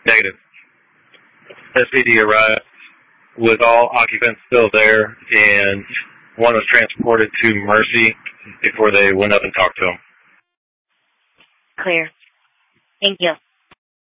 Negative. SPD arrived with all occupants still there, and one was transported to Mercy before they went up and talked to him. Clear. Thank you.